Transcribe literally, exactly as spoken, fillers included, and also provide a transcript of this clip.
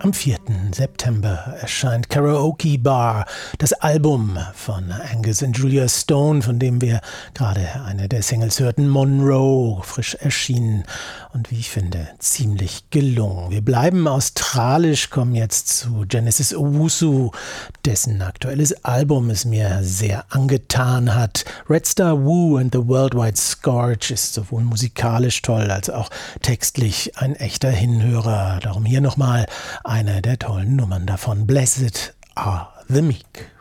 Am vierten September erscheint Karaoke Bar, das Album von Angus und Julia Stone, von dem wir gerade eine der Singles hörten, Monroe, frisch erschienen und wie ich finde, ziemlich gelungen. Wir bleiben australisch, kommen jetzt zu Genesis Owusu, dessen aktuelles Album es mir sehr angetan hat. Red Star Woo and the Worldwide Scourge ist sowohl musikalisch toll als auch textlich ein echter Hinhörer. Darum hier nochmal eine der tollen Nummern davon. Blessed are the meek.